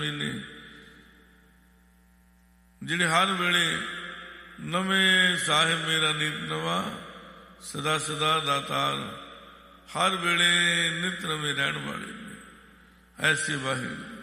ਨੇ ਜਿਹੜੇ ਹਰ ਵੇਲੇ ਨਵੇਂ ਸਾਹਿਬ ਮੇਰਾ ਨੀਤ ਨਵਾਂ ਸਦਾ ਸਦਾ ਦਾਤਾਰ ਹਰ ਵੇਲੇ ਨਿਤ ਨਵੇਂ ਰਹਿਣ ਵਾਲੇ ਨੇ। ਐਸੇ ਵਾਹਿਗੁਰੂ।